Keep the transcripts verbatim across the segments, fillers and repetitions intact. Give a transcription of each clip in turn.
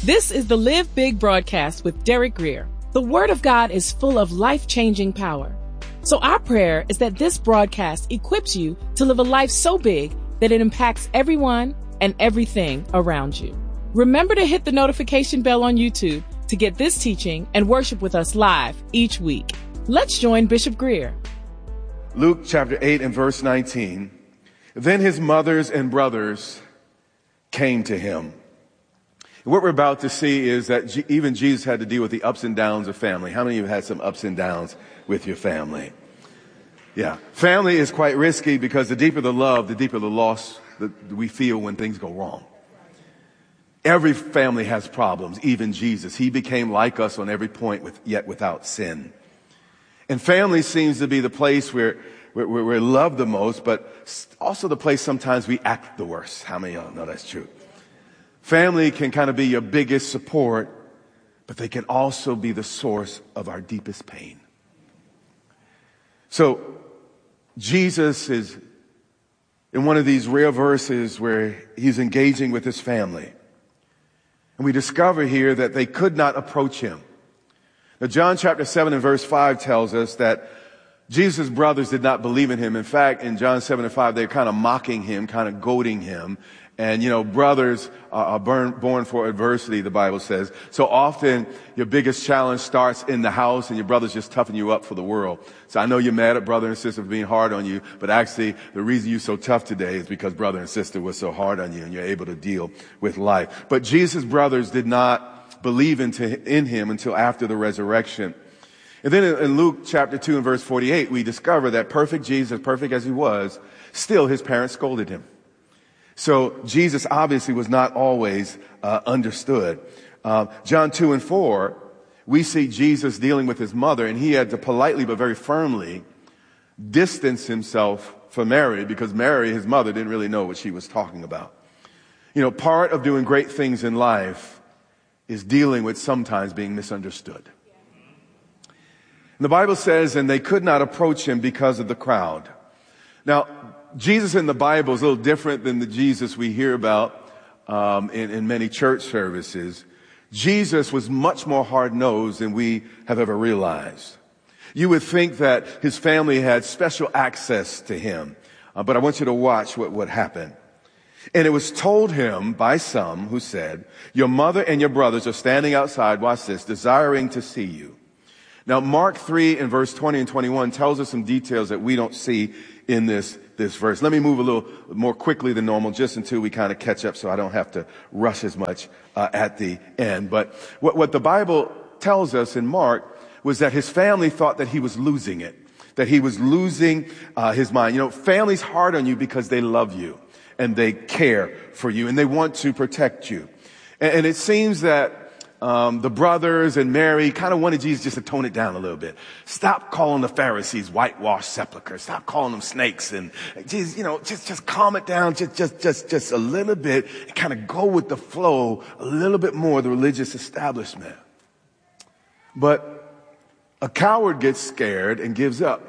This is the Live Big broadcast with Derek Grier. The Word of God is full of life-changing power. So our prayer is that this broadcast equips you to live a life so big that it impacts everyone and everything around you. Remember to hit the notification bell on YouTube to get this teaching and worship with us live each week. Let's join Bishop Grier. Luke chapter eight and verse nineteen. Then his mothers and brothers came to him. What we're about to see is that G- even Jesus had to deal with the ups and downs of family. How many of you had some ups and downs with your family? Yeah. Family is quite risky because the deeper the love, the deeper the loss that we feel when things go wrong. Every family has problems, even Jesus. He became like us on every point, with, yet without sin. And family seems to be the place where, where, where we're loved the most, but also the place sometimes we act the worst. How many of y'all know that's true? Family can kind of be your biggest support, but they can also be the source of our deepest pain. So Jesus is in one of these rare verses where he's engaging with his family. And we discover here that they could not approach him. Now, John chapter seven and verse five tells us that Jesus' brothers did not believe in him. In fact, in John seven and five, they're kind of mocking him, kind of goading him. And, you know, brothers are born, born for adversity, the Bible says. So often your biggest challenge starts in the house and your brothers just toughen you up for the world. So I know you're mad at brother and sister for being hard on you, but actually the reason you're so tough today is because brother and sister were so hard on you and you're able to deal with life. But Jesus' brothers did not believe into, in him until after the resurrection. And then in Luke chapter two and verse forty-eight, we discover that perfect Jesus, perfect as he was, still his parents scolded him. So Jesus obviously was not always uh, understood. Uh, John two and four, we see Jesus dealing with his mother, and he had to politely but very firmly distance himself from Mary because Mary, his mother, didn't really know what she was talking about. You know, part of doing great things in life is dealing with sometimes being misunderstood. And the Bible says, and they could not approach him because of the crowd. Now, Jesus in the Bible is a little different than the Jesus we hear about um, in, in many church services. Jesus was much more hard-nosed than we have ever realized. You would think that his family had special access to him, uh, but I want you to watch what, what happened. And it was told him by some who said, your mother and your brothers are standing outside, watch this, desiring to see you. Now, Mark three and verse twenty and twenty-one tells us some details that we don't see in this, this verse. Let me move a little more quickly than normal just until we kind of catch up so I don't have to rush as much uh, at the end. But what, what the Bible tells us in Mark was that his family thought that he was losing it, that he was losing uh, his mind. You know, family's hard on you because they love you and they care for you and they want to protect you. And, and it seems that Um, the brothers and Mary kind of wanted Jesus just to tone it down a little bit. Stop calling the Pharisees whitewashed sepulchres. Stop calling them snakes. And Jesus, you know, just, just calm it down just, just, just, just a little bit and kind of go with the flow a little bit more, the religious establishment. But a coward gets scared and gives up.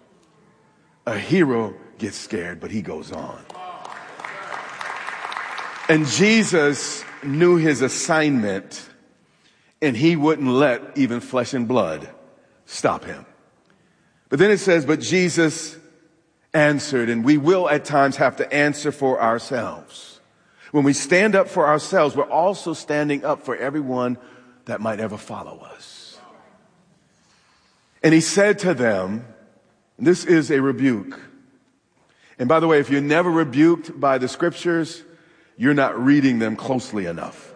A hero gets scared, but he goes on. And Jesus knew his assignment. And he wouldn't let even flesh and blood stop him. But then it says, but Jesus answered, and we will at times have to answer for ourselves. When we stand up for ourselves, we're also standing up for everyone that might ever follow us. And he said to them, this is a rebuke. And by the way, if you're never rebuked by the scriptures, you're not reading them closely enough.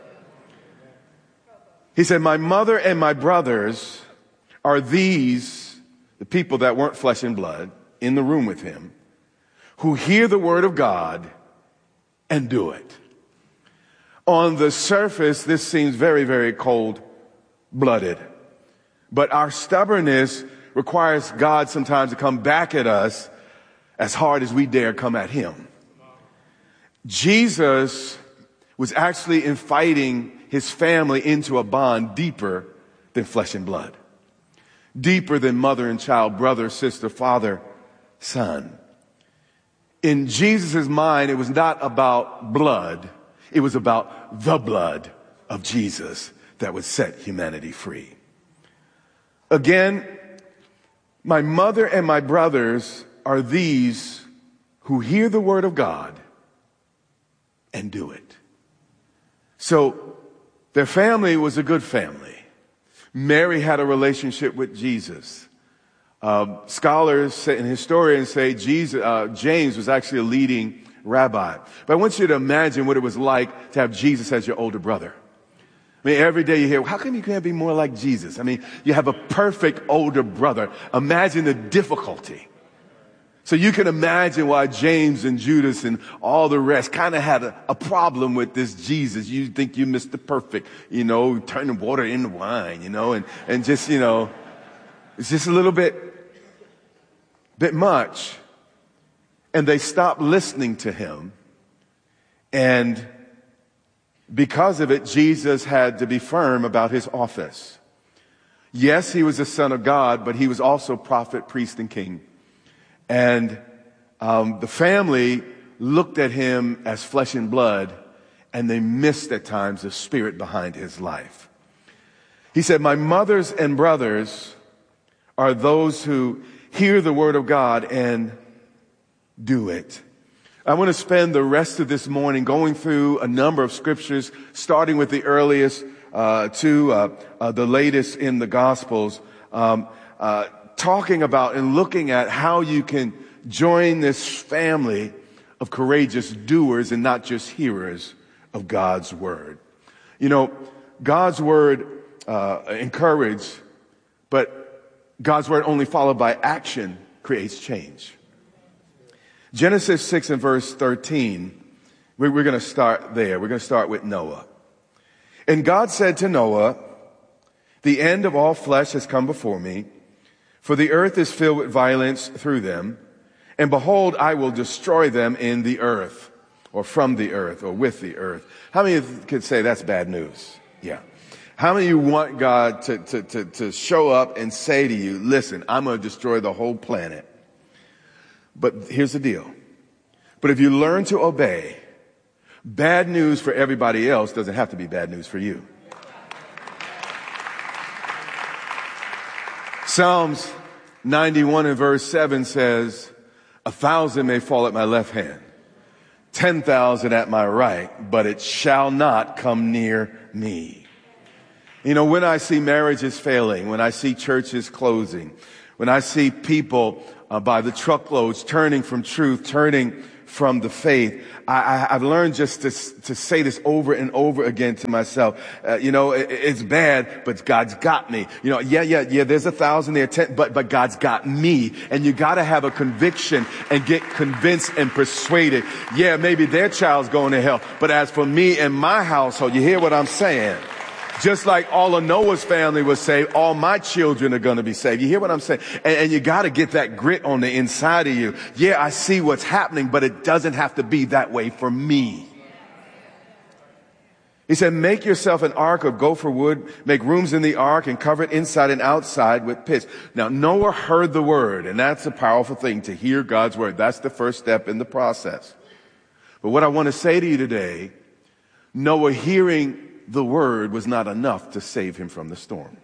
He said, my mother and my brothers are these, the people that weren't flesh and blood in the room with him, who hear the word of God and do it. On the surface, this seems very, very cold-blooded. But our stubbornness requires God sometimes to come back at us as hard as we dare come at him. Jesus was actually inviting his family into a bond deeper than flesh and blood, deeper than mother and child, brother, sister, father, son. In Jesus' mind, it was not about blood. It was about the blood of Jesus that would set humanity free. Again, my mother and my brothers are these who hear the word of God and do it. So their family was a good family. Mary had a relationship with Jesus. Uh, scholars and historians say Jesus, uh, James was actually a leading rabbi. But I want you to imagine what it was like to have Jesus as your older brother. I mean, every day you hear, how come you can't be more like Jesus? I mean, you have a perfect older brother. Imagine the difficulty. So you can imagine why James and Judas and all the rest kind of had a, a problem with this Jesus. You think you Mister Perfect, you know, turning water into wine, you know, and, and just, you know, it's just a little bit, bit much. And they stopped listening to him. And because of it, Jesus had to be firm about his office. Yes, he was the Son of God, but he was also prophet, priest, and king. And um, the family looked at him as flesh and blood, and they missed at times the spirit behind his life. He said, my mothers and brothers are those who hear the word of God and do it. I want to spend the rest of this morning going through a number of scriptures, starting with the earliest uh, to uh, uh, the latest in the Gospels, um, uh, talking about and looking at how you can join this family of courageous doers and not just hearers of God's word. You know, God's word uh, encouraged, but God's word only followed by action creates change. Genesis six and verse thirteen, we're, we're going to start there. We're going to start with Noah. And God said to Noah, the end of all flesh has come before me, for the earth is filled with violence through them. And behold, I will destroy them in the earth, or from the earth, or with the earth. How many of you could say that's bad news? Yeah. How many of you want God to, to, to, to show up and say to you, listen, I'm going to destroy the whole planet? But here's the deal. But if you learn to obey, bad news for everybody else doesn't have to be bad news for you. Psalms ninety-one and verse seven says, a thousand may fall at my left hand, ten thousand at my right, but it shall not come near me. You know, when I see marriages failing, when I see churches closing, when I see people uh, by the truckloads turning from truth, turning from the faith, I, I, I've learned just to, to say this over and over again to myself. Uh, you know, it, it's bad, but God's got me. You know, yeah, yeah, yeah, there's a thousand there, ten, but, but God's got me. And you gotta have a conviction and get convinced and persuaded. Yeah, maybe their child's going to hell, but as for me and my household, you hear what I'm saying? Just like all of Noah's family was saved, all my children are going to be saved. You hear what I'm saying? And, and you got to get that grit on the inside of you. Yeah, I see what's happening, but it doesn't have to be that way for me. He said, make yourself an ark of gopher wood, make rooms in the ark and cover it inside and outside with pitch. Now, Noah heard the word, and that's a powerful thing, to hear God's word. That's the first step in the process. But what I want to say to you today, Noah hearing the word was not enough to save him from the storm.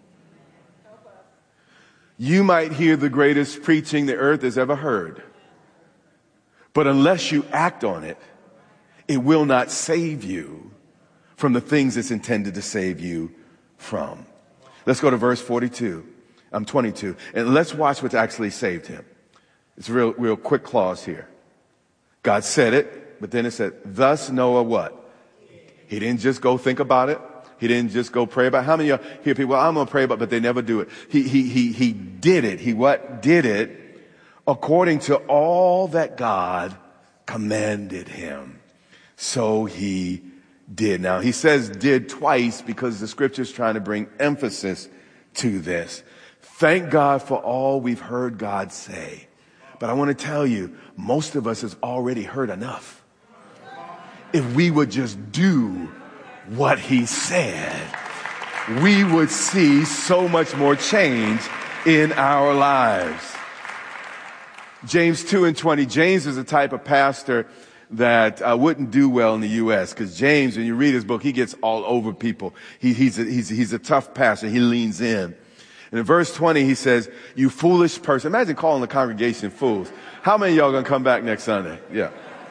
You might hear the greatest preaching the earth has ever heard, but unless you act on it, it will not save you from the things it's intended to save you from. Let's go to verse forty-two. I'm twenty-two. And let's watch what actually saved him. It's a real, real quick clause here. God said it, but then it said, thus Noah what? He didn't just go think about it. He didn't just go pray about it. How many of you hear people, well, I'm going to pray about it, but they never do it. He, he, he, he did it. He what? Did it according to all that God commanded him. So he did. Now, he says did twice because the scripture is trying to bring emphasis to this. Thank God for all we've heard God say. But I want to tell you, most of us has already heard enough. If we would just do what he said, we would see so much more change in our lives. James two and twenty. James is a type of pastor that uh, wouldn't do well in the U S because James, when you read his book, he gets all over people. He, he's, a, he's, he's a tough pastor. He leans in. And in verse twenty, he says, you foolish person. Imagine calling the congregation fools. How many of y'all going to come back next Sunday? Yeah.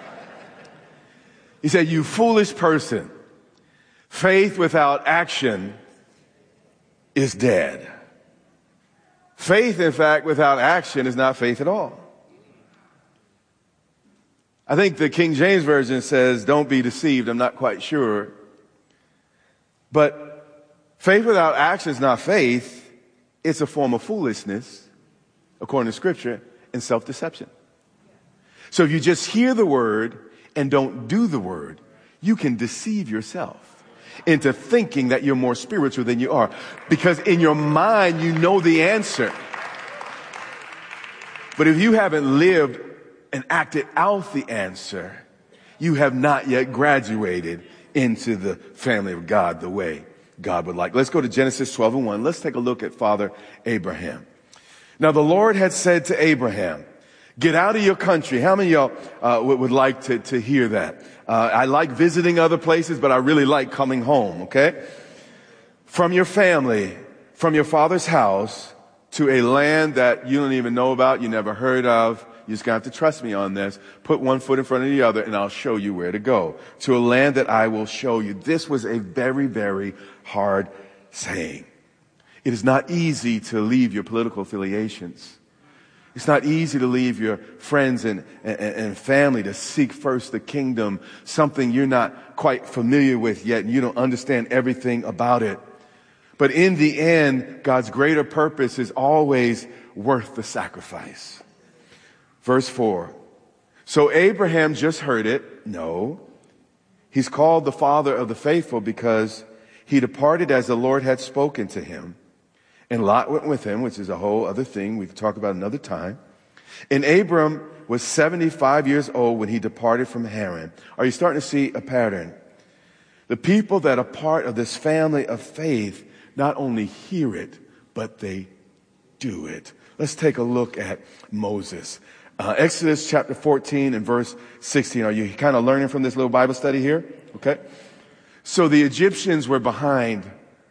He said, you foolish person. Faith without action is dead. Faith, in fact, without action is not faith at all. I think the King James Version says, don't be deceived. I'm not quite sure. But faith without action is not faith. It's a form of foolishness, according to Scripture, and self-deception. So if you just hear the word and don't do the word, you can deceive yourself into thinking that you're more spiritual than you are. Because in your mind, you know the answer. But if you haven't lived and acted out the answer, you have not yet graduated into the family of God the way God would like. Let's go to Genesis twelve and one. Let's take a look at Father Abraham. Now the Lord had said to Abraham, get out of your country. How many of y'all uh, would, would like to, to hear that? Uh, I like visiting other places, but I really like coming home, okay? From your family, from your father's house, to a land that you don't even know about, you never heard of. You just got to trust me on this. Put one foot in front of the other and I'll show you where to go. To a land that I will show you. This was a very, very hard saying. It is not easy to leave your political affiliations. It's not easy to leave your friends and, and, and family to seek first the kingdom, something you're not quite familiar with yet and you don't understand everything about it. But in the end, God's greater purpose is always worth the sacrifice. Verse four. So Abraham just heard it. No. He's called the father of the faithful because he departed as the Lord had spoken to him. And Lot went with him, which is a whole other thing we can talk about another time. And Abram was seventy-five years old when he departed from Haran. Are you starting to see a pattern? The people that are part of this family of faith not only hear it, but they do it. Let's take a look at Moses. Uh, Exodus chapter fourteen and verse sixteen. Are you kind of learning from this little Bible study here? Okay. So the Egyptians were behind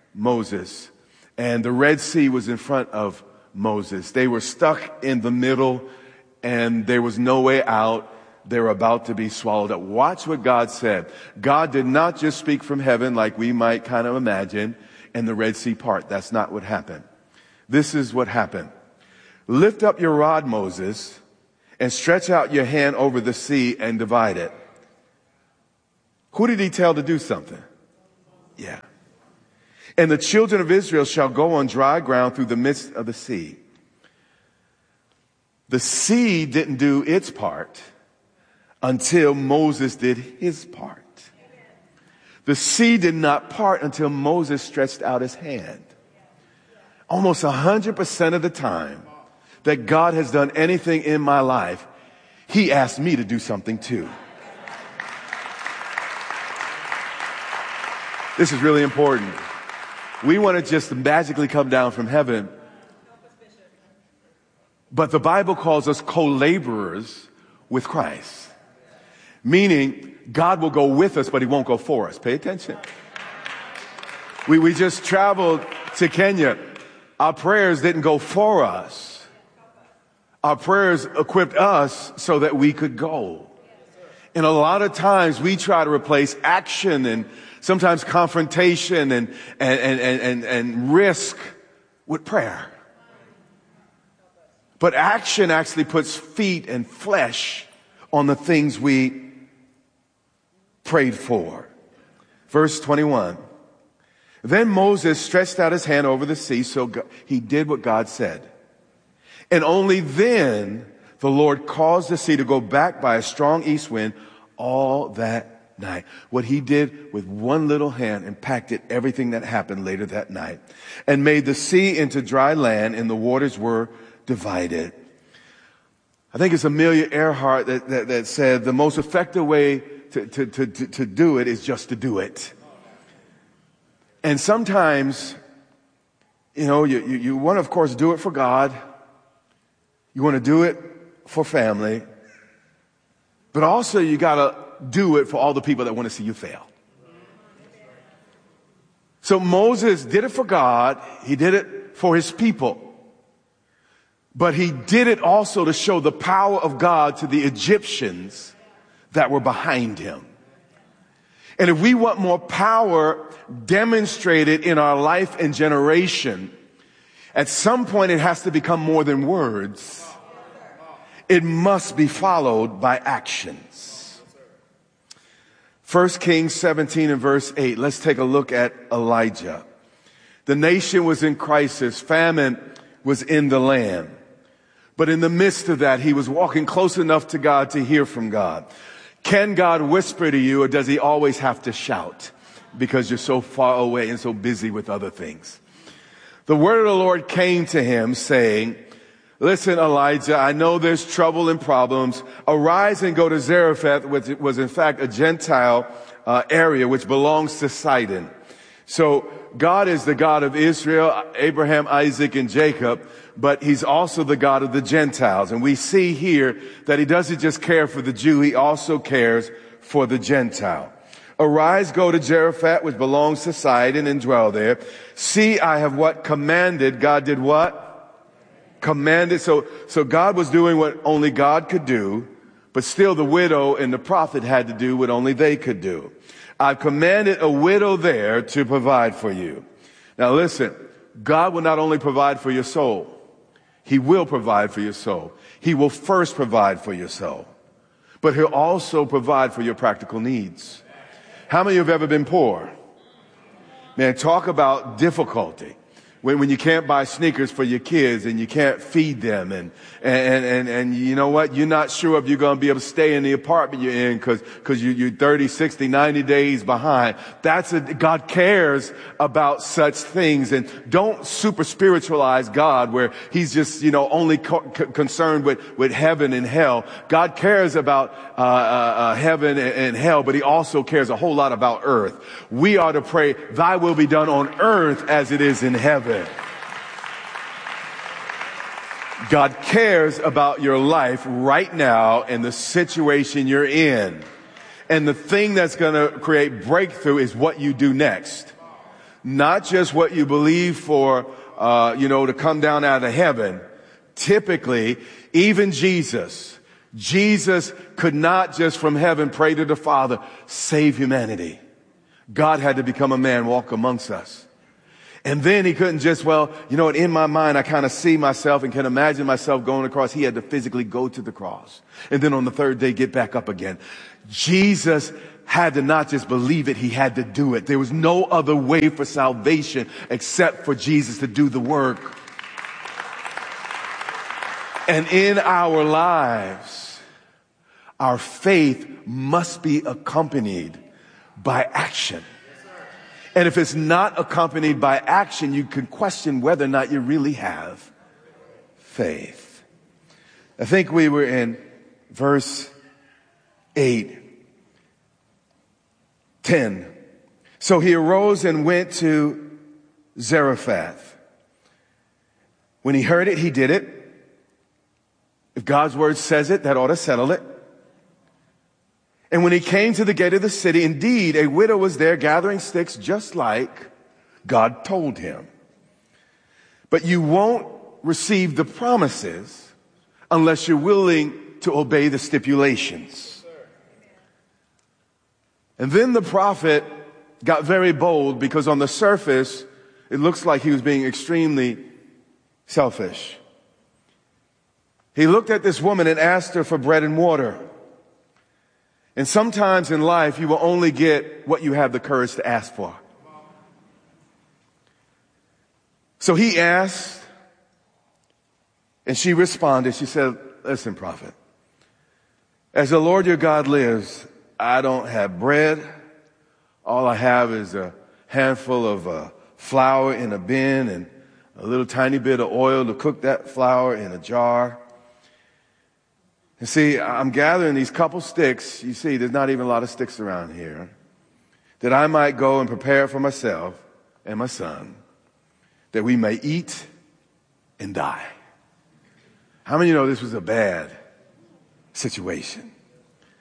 Moses and the Red Sea was in front of Moses. They were stuck in the middle and there was no way out. They were about to be swallowed up. Watch what God said. God did not just speak from heaven like we might kind of imagine and the Red Sea part. That's not what happened. This is what happened. Lift up your rod, Moses, and stretch out your hand over the sea and divide it. Who did he tell to do something? Yeah. And the children of Israel shall go on dry ground through the midst of the sea. The sea didn't do its part until Moses did his part. The sea did not part until Moses stretched out his hand. Almost one hundred percent of the time that God has done anything in my life, he asked me to do something too. This is really important. We want to just magically come down from heaven. But the Bible calls us co-laborers with Christ. Meaning, God will go with us, but he won't go for us. Pay attention. We, we just traveled to Kenya. Our prayers didn't go for us. Our prayers equipped us so that we could go. And a lot of times we try to replace action and sometimes confrontation and, and, and, and, and risk with prayer. But action actually puts feet and flesh on the things we prayed for. Verse twenty-one. Then Moses stretched out his hand over the sea, so God, he did what God said. And only then the Lord caused the sea to go back by a strong east wind all that night. What he did with one little hand impacted everything that happened later that night and made the sea into dry land and the waters were divided. I think it's Amelia Earhart that, that, that said the most effective way to, to, to, to do it is just to do it. And sometimes, you know, you, you, you want to, of course, do it for God. You want to do it for family. But also you got to do it for all the people that want to see you fail. So Moses did it for God. He did it for his people. But he did it also to show the power of God to the Egyptians that were behind him. And if we want more power demonstrated in our life and generation, at some point it has to become more than words. It must be followed by actions. First Kings seventeen and verse eight. Let's take a look at Elijah. The nation was in crisis. Famine was in the land. But in the midst of that, he was walking close enough to God to hear from God. Can God whisper to you, or does he always have to shout because you're so far away and so busy with other things? The word of the Lord came to him saying, listen, Elijah, I know there's trouble and problems. Arise and go to Zarephath, which was in fact a Gentile uh, area which belongs to Sidon. So God is the God of Israel, Abraham, Isaac, and Jacob, but he's also the God of the Gentiles. And we see here that he doesn't just care for the Jew, he also cares for the Gentile. Arise, go to Zarephath, which belongs to Sidon, and dwell there. See, I have what? Commanded. God did what? Commanded. So, so God was doing what only God could do, but still the widow and the prophet had to do what only they could do. I've commanded a widow there to provide for you. Now listen, God will not only provide for your soul, he will provide for your soul. He will first provide for your soul, but he'll also provide for your practical needs. How many of you have ever been poor? Man, talk about difficulty. When, when you can't buy sneakers for your kids and you can't feed them and, and, and, and you know what? You're not sure if you're going to be able to stay in the apartment you're in because, because you, you're thirty, sixty, ninety days behind. That's a, God cares about such things. And don't super spiritualize God where he's just, you know, only co- concerned with, with heaven and hell. God cares about, uh, uh, uh heaven and, and hell, but he also cares a whole lot about earth. We are to pray, thy will be done on earth as it is in heaven. God cares about your life right now and the situation you're in. And the thing that's going to create breakthrough is what you do next. Not just what you believe for, uh, you know, to come down out of heaven. Typically, even Jesus, Jesus could not just from heaven pray to the Father, save humanity. God had to become a man, walk amongst us. And then he couldn't just, well, you know what, in my mind, I kind of see myself and can imagine myself going across. He had to physically go to the cross. And then on the third day, get back up again. Jesus had to not just believe it, he had to do it. There was no other way for salvation except for Jesus to do the work. And in our lives, our faith must be accompanied by action. And if it's not accompanied by action, you can question whether or not you really have faith. I think we were in verse eight, ten. So he arose and went to Zarephath. When he heard it, he did it. If God's word says it, that ought to settle it. And when he came to the gate of the city, indeed, a widow was there gathering sticks just like God told him. But you won't receive the promises unless you're willing to obey the stipulations. And then the prophet got very bold because on the surface, it looks like he was being extremely selfish. He looked at this woman and asked her for bread and water. And sometimes in life, you will only get what you have the courage to ask for. So he asked, and she responded. She said, listen, prophet, as the Lord your God lives, I don't have bread. All I have is a handful of uh, flour in a bin and a little tiny bit of oil to cook that flour in a jar. And see, I'm gathering these couple sticks. You see, there's not even a lot of sticks around here. That I might go and prepare for myself and my son, that we may eat and die. How many of you know this was a bad situation?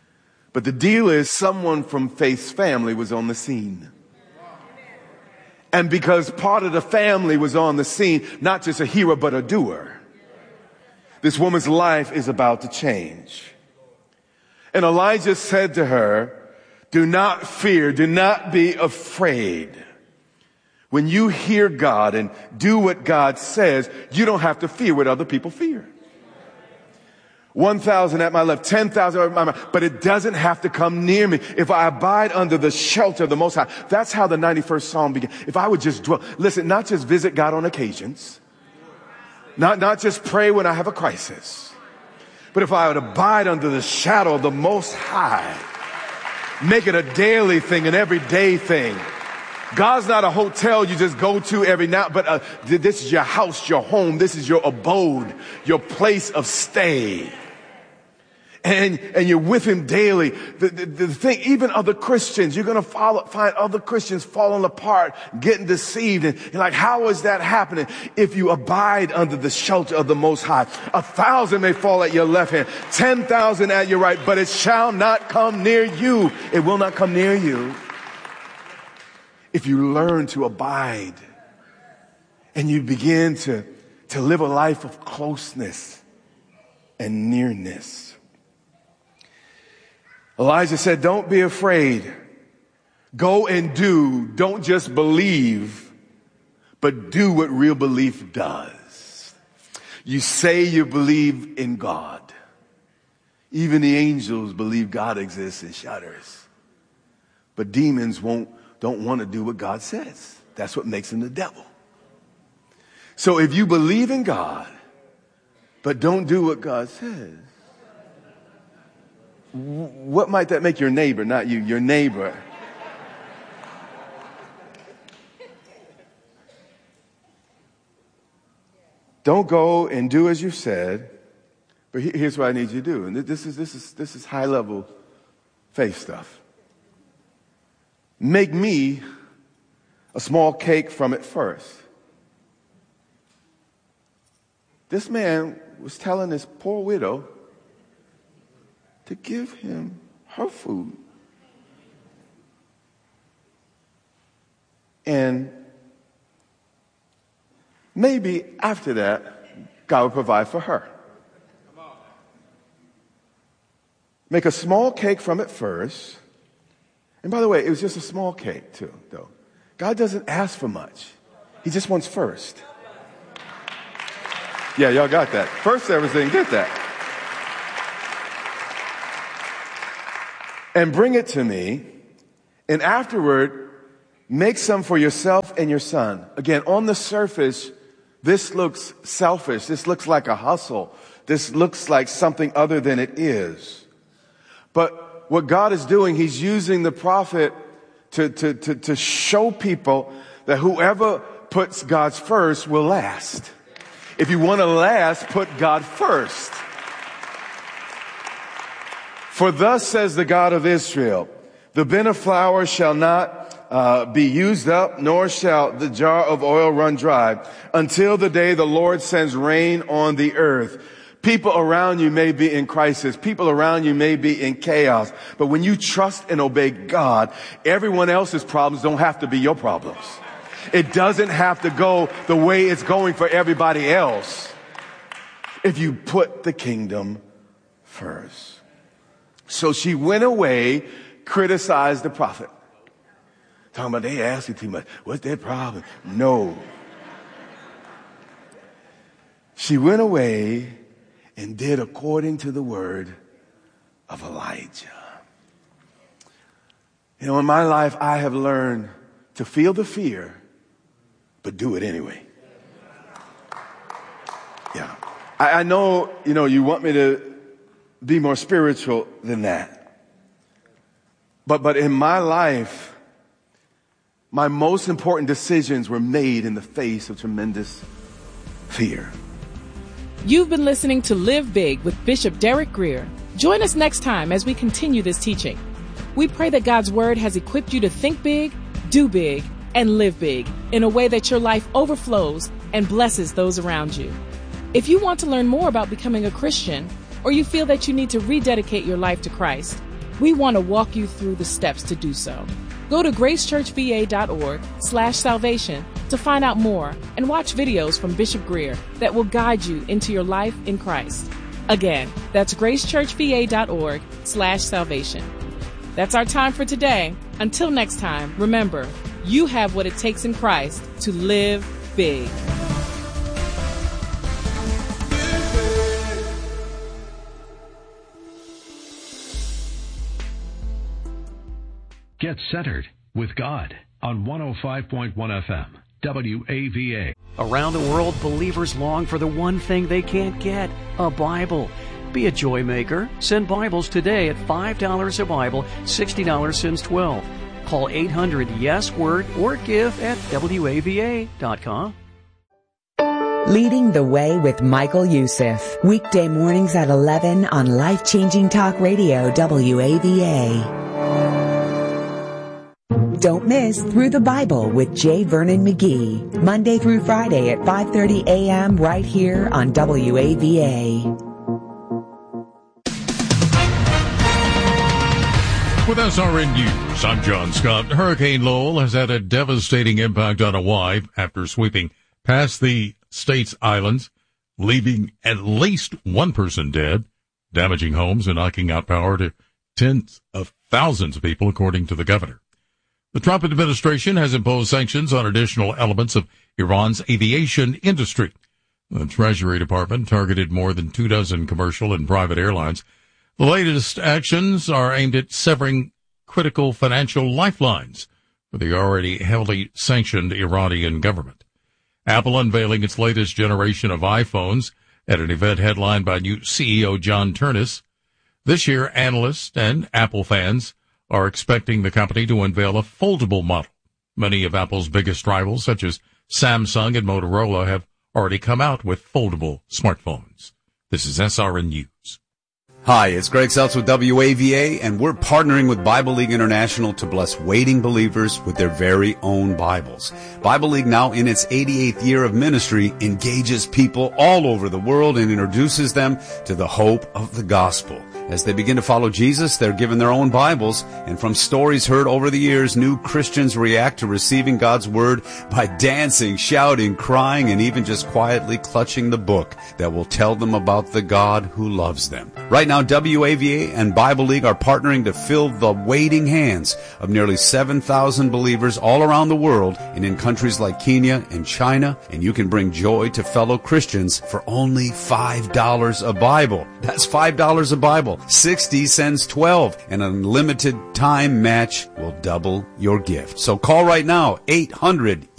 But the deal is someone from Faith's family was on the scene. And because part of the family was on the scene, not just a hearer, but a doer, this woman's life is about to change. And Elijah said to her, do not fear, do not be afraid. When you hear God and do what God says, you don't have to fear what other people fear. One thousand at my left, ten thousand at my right, but it doesn't have to come near me. If I abide under the shelter of the Most High, that's how the ninety-first Psalm began. If I would just dwell, listen, not just visit God on occasions, not, not just pray when I have a crisis, but if I would abide under the shadow of the Most High, make it a daily thing, an everyday thing. God's not a hotel you just go to every now, but uh, this is your house, your home. This is your abode, your place of stay. And, and you're with him daily. The, the, the thing, even other Christians, you're going to follow, find other Christians falling apart, getting deceived. And you're like, how is that happening? If you abide under the shelter of the Most High, a thousand may fall at your left hand, ten thousand at your right, but it shall not come near you. It will not come near you. If you learn to abide and you begin to, to live a life of closeness and nearness. Elijah said, don't be afraid. Go and do. Don't just believe, but do what real belief does. You say you believe in God. Even the angels believe God exists and shudders. But demons won't, don't want to do what God says. That's what makes them the devil. So if you believe in God, but don't do what God says, what might that make your neighbor, not you, your neighbor? Don't go and do as you said, but here's what I need you to do. And this is, this is, this is high level faith stuff. Make me a small cake from it first. This man was telling this poor widow to give him her food. And maybe after that, God would provide for her. Make a small cake from it first. And by the way, it was just a small cake too, though. God doesn't ask for much. He just wants first. Yeah, y'all got that. First everything, get that. And bring it to me, and afterward, make some for yourself and your son. Again, on the surface, this looks selfish. This looks like a hustle. This looks like something other than it is. But what God is doing, he's using the prophet to, to, to, to show people that whoever puts God first will last. If you want to last, put God first. For thus says the God of Israel, the bin of flour shall not uh, be used up, nor shall the jar of oil run dry, until the day the Lord sends rain on the earth. People around you may be in crisis. People around you may be in chaos. But when you trust and obey God, everyone else's problems don't have to be your problems. It doesn't have to go the way it's going for everybody else if you put the kingdom first. So she went away, criticized the prophet. Talking about they ask you too much. What's their problem? No. She went away and did according to the word of Elijah. You know, in my life, I have learned to feel the fear, but do it anyway. Yeah. I, I know, you know, you want me to be more spiritual than that. But, but in my life, my most important decisions were made in the face of tremendous fear. You've been listening to Live Big with Bishop Derek Grier. Join us next time as we continue this teaching. We pray that God's word has equipped you to think big, do big, and live big in a way that your life overflows and blesses those around you. If you want to learn more about becoming a Christian, or you feel that you need to rededicate your life to Christ, We want to walk you through the steps to do so. Go to gracechurchva.org slash salvation to find out more and watch videos from Bishop Greer that will guide you into your life in Christ. Again, that's gracechurchva.org slash salvation. That's our time for today. Until next time, remember, you have what it takes in Christ to live big. Get centered with God on one oh five point one F M, W A V A. Around the world, believers long for the one thing they can't get, a Bible. Be a joy maker. Send Bibles today at five dollars a Bible, sixty dollars since twelve. Call eight hundred yes word or give at W A V A dot com. Leading the Way with Michael Youssef. Weekday mornings at eleven on Life-Changing Talk Radio, W A V A. Don't miss Through the Bible with J. Vernon McGee. Monday through Friday at five thirty a.m. right here on W A V A. With S R N News, I'm John Scott. Hurricane Lowell has had a devastating impact on Hawaii after sweeping past the state's islands, leaving at least one person dead, damaging homes and knocking out power to tens of thousands of people, according to the governor. The Trump administration has imposed sanctions on additional elements of Iran's aviation industry. The Treasury Department targeted more than two dozen commercial and private airlines. The latest actions are aimed at severing critical financial lifelines for the already heavily sanctioned Iranian government. Apple unveiling its latest generation of iPhones at an event headlined by new C E O John Ternus. This year, analysts and Apple fans are expecting the company to unveil a foldable model. Many of Apple's biggest rivals, such as Samsung and Motorola, have already come out with foldable smartphones. This is S R N News. Hi, it's Greg Seltz with W A V A, and we're partnering with Bible League International to bless waiting believers with their very own Bibles. Bible League, now in its eighty-eighth year of ministry, engages people all over the world and introduces them to the hope of the gospel. As they begin to follow Jesus, they're given their own Bibles, and from stories heard over the years, new Christians react to receiving God's Word by dancing, shouting, crying, and even just quietly clutching the book that will tell them about the God who loves them. Right now, W A V A and Bible League are partnering to fill the waiting hands of nearly seven thousand believers all around the world and in countries like Kenya and China, and you can bring joy to fellow Christians for only five dollars a Bible. That's five dollars a Bible. sixty sends twelve, and an unlimited time match will double your gift. So call right now, eight hundred